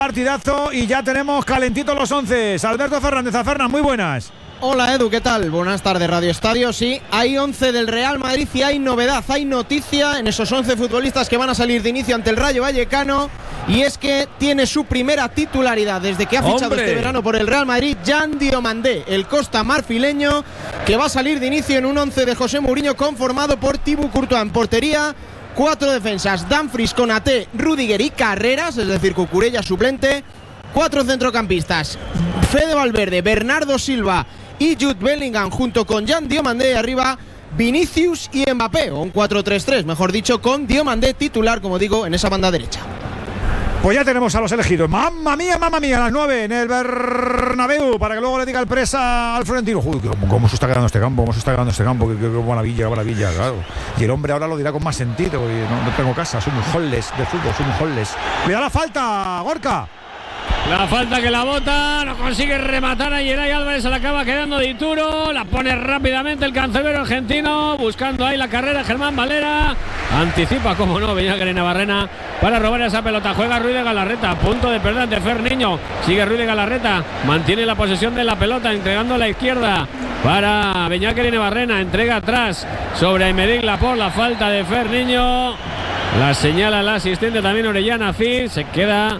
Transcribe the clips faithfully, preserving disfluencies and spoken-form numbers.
Partidazo y ya tenemos calentitos los once. Alberto Fernández, Fernández, muy buenas. Hola Edu, ¿qué tal? Buenas tardes, Radio Estadio. Sí, hay once del Real Madrid y hay novedad, hay noticia en esos once futbolistas que van a salir de inicio ante el Rayo Vallecano. Y es que tiene su primera titularidad desde que ha fichado ¡Hombre! este verano por el Real Madrid, Jan Diomandé, el costa marfileño, que va a salir de inicio en un once de José Mourinho conformado por Thibaut Courtois en portería. Cuatro defensas, Dumfries, Konaté, Rüdiger y Carreras, es decir, Cucurella suplente. Cuatro centrocampistas, Fede Valverde, Bernardo Silva y Jude Bellingham, junto con Jan Diomandé. Arriba Vinicius y Mbappé, o un cuatro tres tres, mejor dicho, con Diomandé titular, como digo, en esa banda derecha. Pues ya tenemos a los elegidos. ¡Mamma mía, mamma mía! A las nueve en el Bernabéu, para que luego le diga el presa al Florentino. Uy, ¿cómo, cómo se está quedando este campo? ¿Cómo se está quedando este campo? Qué, qué, qué maravilla, qué maravilla, claro. Y el hombre ahora lo dirá con más sentido. No, no tengo casa, soy muy holles de fútbol, soy muy holles. ¡Cuidado la falta, Gorka! La falta que la bota, no consigue rematar a Yeray Álvarez, se la acaba quedando de Ituro, la pone rápidamente el cancerbero argentino, buscando ahí la carrera Germán Valera, anticipa, como no, Beñat Navarrena para robar esa pelota, juega Ruiz de Galarreta, a punto de perder ante Fer Niño, sigue Ruiz de Galarreta, mantiene la posesión de la pelota, entregando a la izquierda para Beñat Navarrena, entrega atrás sobre Aymeric Laporte, la falta de Fer Niño, la señala la asistente también Orellana Cid, se queda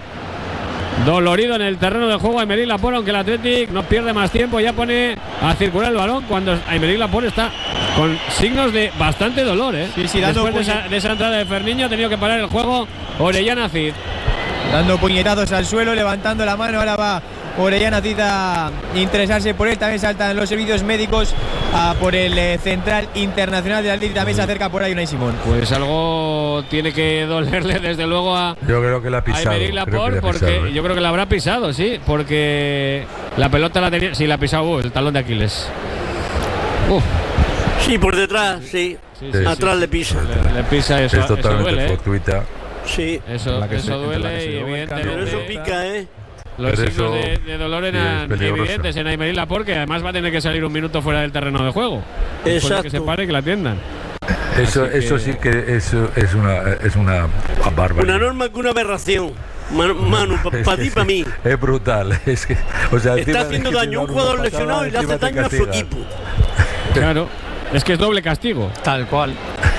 dolorido en el terreno de juego Aymeric Laporte, aunque el Athletic no pierde más tiempo, ya pone a circular el balón cuando Aymeric Laporte está con signos de bastante dolor, ¿eh? Sí, sí, después de esa, de esa entrada de Ferniño ha tenido que parar el juego Orellana Cid. Dando puñetazos al suelo, levantando la mano, ahora va Orellana Cid a interesarse por él, también saltan los servicios médicos a por el eh, central internacional del Athletic, también se acerca por ahí Unai Simón. Pues algo tiene que dolerle desde luego a yo creo que la ha pisado, a Aymeric Laporte, porque pisado, ¿eh? yo creo que la habrá pisado, sí, porque la pelota la tenía, sí, la ha pisado, uh, el talón de Aquiles. Uh. Sí, por detrás, sí, sí, sí atrás sí, le pisa. Le, le pisa eso, es totalmente eso duele, fortuita. ¿eh? Sí, eso, eso se, duele y evidentemente. Pero eso pica, ¿eh? Los Pero signos eso, de, de dolor eran sí, evidentes en Aymeric Laporte, que además va a tener que salir un minuto fuera del terreno de juego. Exacto. Que se pare y que la atiendan. Eso, que, eso sí que eso es una es una barbaridad. Una norma que una aberración. Manu, Manu para pa ti, para mí. Es brutal. Es que, o sea, está haciendo daño a un jugador lesionado y le hace daño a su equipo. Claro, es que es doble castigo. Tal cual.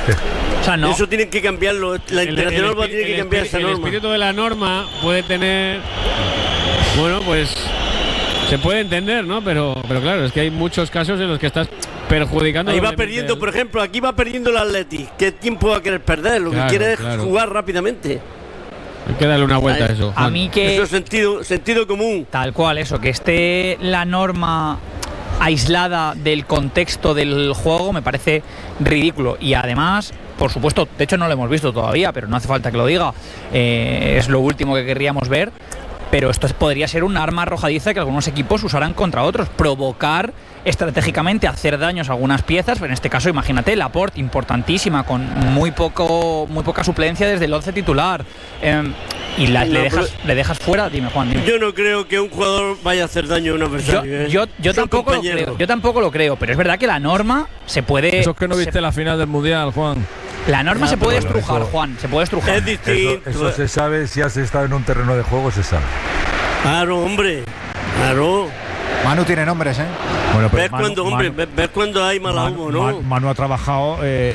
O sea, no. Eso tiene que cambiarlo. La internacional va a tener que cambiar esa norma. El espíritu de la norma puede tener. Bueno, pues se puede entender, ¿no? Pero, pero claro, es que hay muchos casos en los que estás perjudicando. Ahí va perdiendo, el... por ejemplo, aquí va perdiendo el Atleti. ¿Qué tiempo va a querer perder? Lo claro, que quiere claro. es jugar rápidamente. Hay que darle una vuelta a eso. A mí que eso es sentido, sentido común. Tal cual, eso, que esté la norma aislada del contexto del juego me parece ridículo. Y además, por supuesto, de hecho no lo hemos visto todavía, pero no hace falta que lo diga. Eh, es lo último que querríamos ver. Pero esto podría ser un arma arrojadiza que algunos equipos usarán contra otros. Provocar estratégicamente, hacer daños a algunas piezas. Pero en este caso, imagínate, Laporte, importantísima, con muy poco, muy poca suplencia desde el once titular. Eh, y la, no, le, dejas, le dejas fuera, dime Juan. Dime. Yo no creo que un jugador vaya a hacer daño a un adversario. Yo, ¿eh? yo, yo, tampoco lo creo, yo tampoco lo creo, pero es verdad que la norma se puede... Eso es que no viste se... la final del Mundial, Juan. La norma ah, se puede estrujar, eso, Juan, se puede estrujar. Es distinto. Eso, eso se sabe, si has estado en un terreno de juego, se sabe. Claro, hombre, claro. Manu tiene nombres, ¿eh? Bueno, pero ver cuando, hombre, Manu, ver cuando hay mala humo, ¿no? Manu, Manu ha trabajado eh,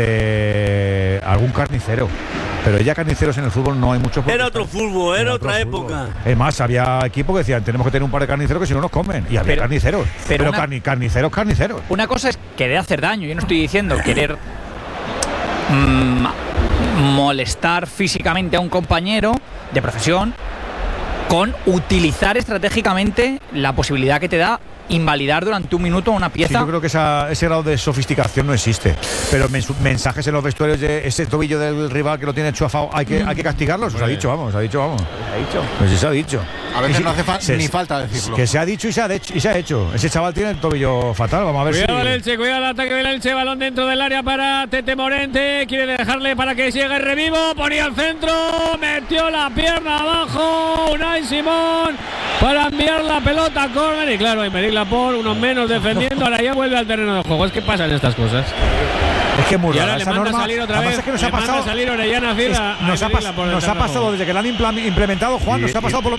entre algún carnicero. Pero ya carniceros en el fútbol no hay muchos. Era otro fútbol, era otra época. Es más, había equipos que decían, tenemos que tener un par de carniceros que si no nos comen. Y había pero, carniceros. Pero, pero una, carni, carniceros, carniceros. Una cosa es querer hacer daño. Yo no estoy diciendo querer mmm, molestar físicamente a un compañero de profesión con utilizar estratégicamente la posibilidad que te da invalidar durante un minuto una pieza. Sí, yo creo que esa, ese grado de sofisticación no existe. Pero mens- mensajes en los vestuarios de ese tobillo del rival que lo tiene chuafado, hay que, hay que castigarlos. Se ha dicho, vamos, se ha dicho, vamos. Se ha dicho. Pues sí, se ha dicho. A veces sí, no hace fa- se, ni falta decirlo. Que se ha dicho y se ha, de- y se ha hecho. Ese chaval tiene el tobillo fatal. Vamos a ver cuidado si. Cuidado el Elche, cuidado el ataque del Elche. Balón dentro del área para Tete Morente. Quiere dejarle para que llegue el revivo. Ponía al centro. Metió la pierna abajo. Unai Simón para enviar la pelota a córner. Y claro, Aymeric Laporte, unos menos defendiendo. Ahora ya vuelve al terreno de juego. Es que pasan estas cosas. Es que muy y ahora rara le esa manda norma. salir otra vez. Es que nos le ha pasado. Manda salir Orellana Cid a, nos, a ha, pas- nos ha pasado desde que la han implementado, Juan. Sí, nos ha pasado por lo,